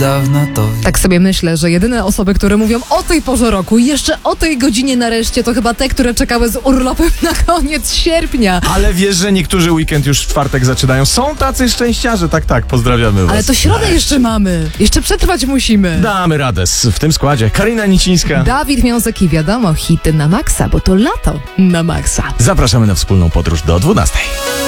Dawno to... Tak sobie myślę, że jedyne osoby, które mówią o tej porze roku i jeszcze o tej godzinie nareszcie, to chyba te, które czekały z urlopem na koniec sierpnia. Ale wiesz, że niektórzy weekend już w czwartek zaczynają. Są tacy szczęściarze, tak, pozdrawiamy was. Ale to środę jeszcze mamy. Jeszcze przetrwać musimy. Damy radę w tym składzie. Karina Nicińska. Dawid Miąsek i wiadomo, hity na maksa, bo to lato na maksa. Zapraszamy na wspólną podróż do 12.